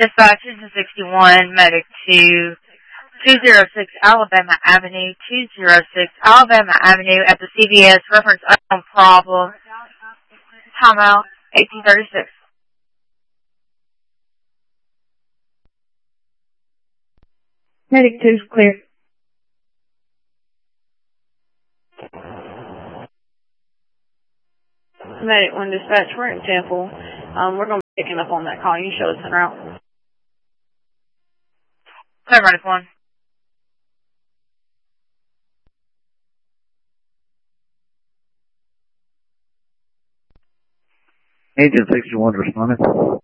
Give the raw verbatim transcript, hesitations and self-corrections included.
Dispatch, this is sixty-one, medic two, two oh six Alabama Avenue, two oh six Alabama Avenue at the C V S, reference unknown problem, timeout, eighteen thirty-six. Medic two is clear. Medic one dispatch, we're in Temple. Um, we're going to be picking up on that call. You show us en route. Clear, medic one. Agent sixty-one responding.